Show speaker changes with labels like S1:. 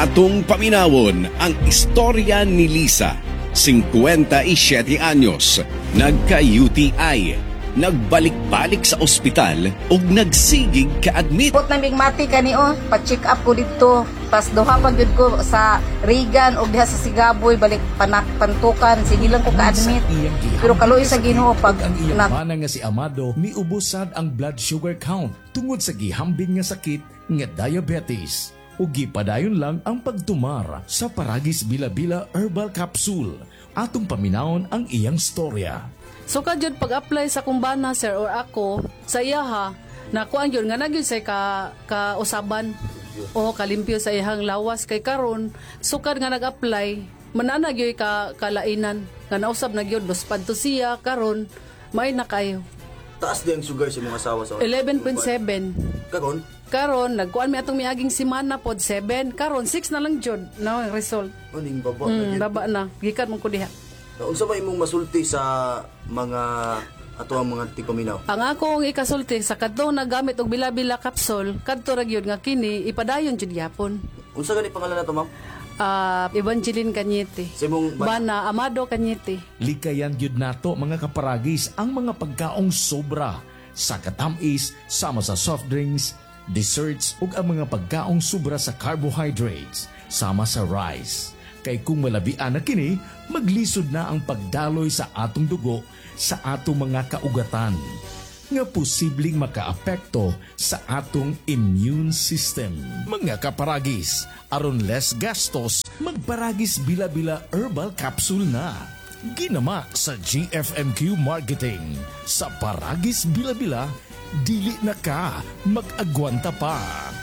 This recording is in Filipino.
S1: Atong paminawon ang istorya ni Lisa, 57 anyos, nagka-UTI, nagbalik-balik sa ospital ug nagsigig ka-admit.
S2: Put naming mati kani pa-check up ko dito. Pas duha pa gyud ko sa Regan ug diha sa Sigaboy balik pantukan sige lang ko ka-admit. Pero kaloy sa Ginoo pag
S3: ang iyang bana nga si Amado miubusad ang blood sugar count tungod sa gihambing nga sakit nga diabetes. O gipadayon lang ang pagtumar sa Paragis Bila-Bila Herbal Capsule. Atong paminawon ang iyang storya.
S4: So kadyod pag-apply sa kumbana sir or ako sa iyaha nakuan yun nga nagyud say ka usaban o kalimpyo sa iyang lawas kay karon sukad nga nag-apply mananag yoy ka kalainan nga nausab na gyud dos padto siya karon may na kayo.
S5: Taas din ang sugar sa mga asawa sa
S4: 11.7.
S5: Karon
S4: nagkuan mi atong miaging semana pod 7 karon 6 na lang jud na ang result.
S5: Aning baba
S4: baba na gikan mo ko diha.
S5: Unsa ba imong masulti sa mga ato ang mga tikuminaw?
S4: Ang akong ikasulti sa kadto nagamit og bila-bila capsule kadto ra gyud nga kini ipadayon jud gyapon.
S5: Unsa gani pangalan nato ma'am?
S4: Evangeline Cañete.
S5: Simong
S4: Bana Amado Cañete.
S3: Likayan gyud nato mga kaparagis ang mga pagkaong sobra sa katamis sama sa soft drinks, desserts ug ang mga pagkaong sobra sa carbohydrates sama sa rice. Kay kung malabian na kini, maglisod na ang pagdaloy sa atong dugo sa atong mga kaugatan nga posibleng makaapekto sa atong immune system. Mga kaparagis, aron less gastos, magparagis Bila-Bila Herbal Capsule na. Ginama sa GFMQ Marketing. Sa Paragis Bila-Bila, dili na ka mag-agwanta pa.